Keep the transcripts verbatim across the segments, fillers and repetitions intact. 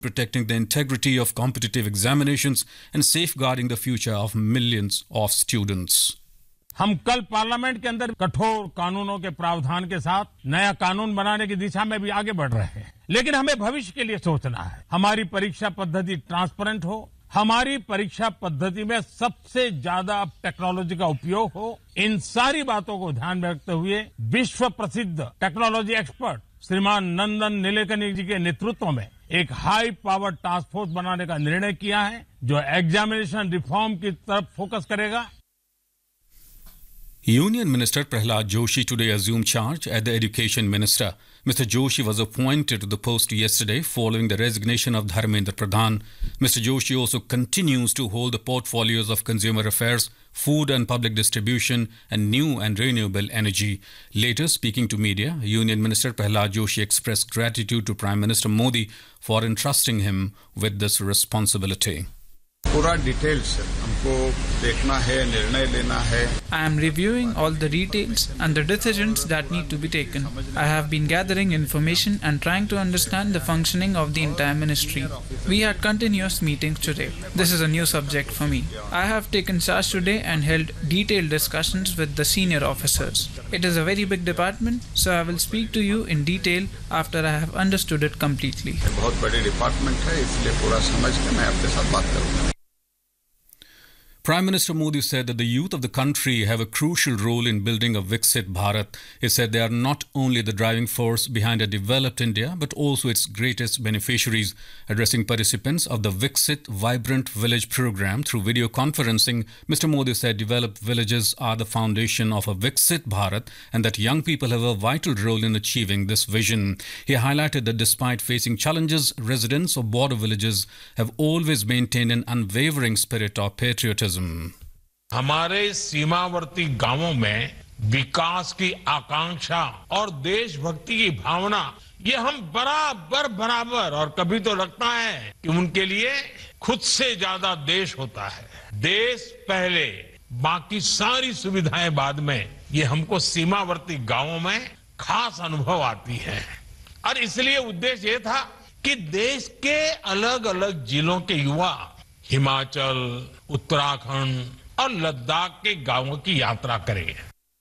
protecting the integrity of competitive examinations and safeguarding the future of millions of students. हम कल parliament के अंदर कठोर कानूनों के प्रावधान के साथ नया कानून बनाने की दिशा में भी आगे बढ़ रहे हैं, लेकिन हमें भविष्य के लिए सोचना है। हमारी परीक्षा पद्धति ट्रांसपेरेंट हो, हमारी परीक्षा पद्धति में सबसे ज्यादा टेक्नोलॉजी का उपयोग हो। इन सारी बातों को ध्यान में रखते हुए विश्व प्रसिद्ध टेक्नोलॉजी एक्सपर्ट श्रीमान नंदन नीलेकनी जी के नेतृत्व में एक हाई पावर टास्क फोर्स बनाने का निर्णय किया है, जो एग्जामिनेशन रिफॉर्म की तरफ फोकस करेगा। Union Minister Prahlad Joshi today assumed charge as the Education Minister. Mister Joshi was appointed to the post yesterday following the resignation of Dharmendra Pradhan. Mister Joshi also continues to hold the portfolios of Consumer Affairs, Food and Public Distribution and New and Renewable Energy. Later, speaking to media, Union Minister Prahlad Joshi expressed gratitude to Prime Minister Modi for entrusting him with this responsibility. पूरा details हमको देखना है, निर्णय लेना है। I am reviewing all the details and the decisions that need to be taken. I have been gathering information and trying to understand the functioning of the entire ministry. We had continuous meetings today. This is a new subject for me. I have taken charge today and held detailed discussions with the senior officers. It is a very big department, so I will speak to you in detail after I have understood it completely. बहुत बड़ी department है, इसलिए पूरा समझ के मैं आपके साथ बात करूंगा। Prime Minister Modi said that the youth of the country have a crucial role in building a Viksit Bharat. He said they are not only the driving force behind a developed India, but also its greatest beneficiaries. Addressing participants of the Viksit Vibrant Village program through video conferencing, Mister Modi said developed villages are the foundation of a Viksit Bharat and that young people have a vital role in achieving this vision. He highlighted that despite facing challenges, residents of border villages have always maintained an unwavering spirit of patriotism. हमारे सीमावर्ती गांवों में विकास की आकांक्षा और देशभक्ति की भावना, ये हम बराबर बराबर और कभी तो लगता है कि उनके लिए खुद से ज्यादा देश होता है। देश पहले, बाकी सारी सुविधाएं बाद में, ये हमको सीमावर्ती गांवों में खास अनुभव आती है। और इसलिए उद्देश्य ये था कि देश के अलग अलग जिलों के युवा हिमाचल, उत्तराखंड और लद्दाख के गांवों की यात्रा करें।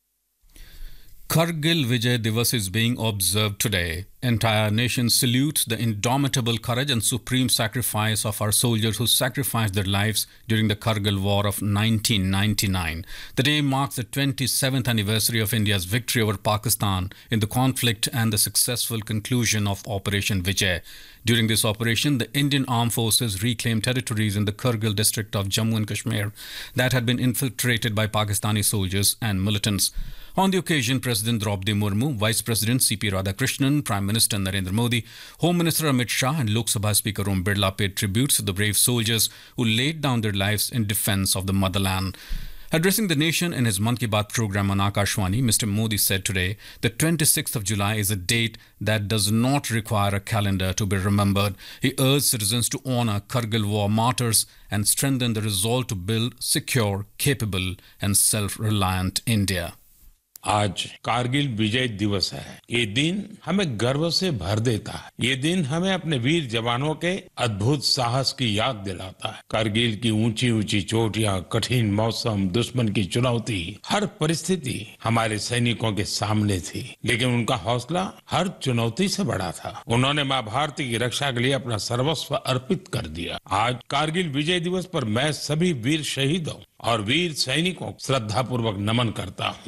Kargil Vijay Divas is being observed today. Entire nation salutes the indomitable courage and supreme sacrifice of our soldiers who sacrificed their lives during the Kargil War of nineteen ninety-nine. The day marks the twenty-seventh anniversary of India's victory over Pakistan in the conflict and the successful conclusion of Operation Vijay. During this operation, the Indian Armed Forces reclaimed territories in the Kargil district of Jammu and Kashmir that had been infiltrated by Pakistani soldiers and militants. On the occasion, President Draupadi Murmu, Vice President C P Radhakrishnan, Prime Minister Narendra Modi, Home Minister Amit Shah and Lok Sabha Speaker Om Birla paid tributes to the brave soldiers who laid down their lives in defence of the motherland. Addressing the nation in his Mann Ki Baat program on Akashvani, Mister Modi said today, the twenty-sixth of July is a date that does not require a calendar to be remembered. He urged citizens to honour Kargil war martyrs and strengthen the resolve to build secure, capable and self-reliant India. आज कारगिल विजय दिवस है। ये दिन हमें गर्व से भर देता है। ये दिन हमें अपने वीर जवानों के अद्भुत साहस की याद दिलाता है। कारगिल की ऊंची ऊंची चोटियां, कठिन मौसम, दुश्मन की चुनौती, हर परिस्थिति हमारे सैनिकों के सामने थी, लेकिन उनका हौसला हर चुनौती से बड़ा था। उन्होंने मां भारती की रक्षा के लिए अपना सर्वस्व अर्पित कर दिया। आज कारगिल विजय दिवस पर मैं सभी वीर शहीदों और वीर सैनिकों को श्रद्धापूर्वक नमन करता हूँ।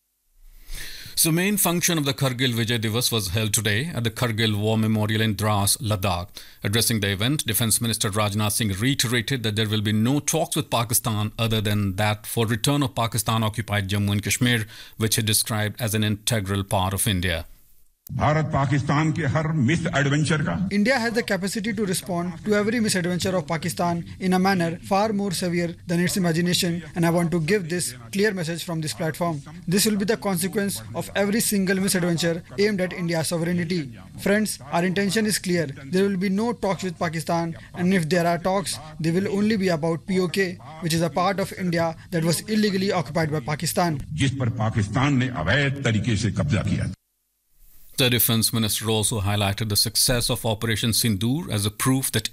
So, main function of the Kargil Vijay Divas was held today at the Kargil War Memorial in Dras, Ladakh. Addressing the event, Defence Minister Rajnath Singh reiterated that there will be no talks with Pakistan other than that for return of Pakistan-occupied Jammu and Kashmir, which he described as an integral part of India. Bharat Pakistan के हर miss adventure का India has the capacity to respond to every misadventure of Pakistan in a manner far more severe than its imagination, and I want to give this clear message from this platform. This will be the consequence of every single misadventure aimed at India's sovereignty. Friends, our intention is clear. There will be no talks with Pakistan, and if there are talks, they will only be about P O K, which is a part of India that was illegally occupied by Pakistan. जिस पर पाकिस्तान ने अवैध तरीके से कब्जा किया। The defense minister also highlighted the success of Operation Sindoor as a proof that